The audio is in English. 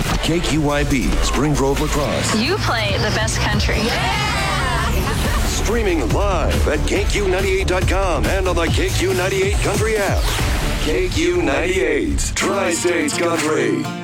KQYB, Spring Grove, La Crosse. You play the best country. Streaming live at KQ98.com and on the KQ98 Country app. KQ98, Tri-States Country.